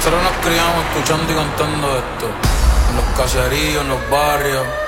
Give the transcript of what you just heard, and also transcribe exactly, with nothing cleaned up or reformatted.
Nosotros nos criamos escuchando y cantando esto. En los caseríos, en los barrios.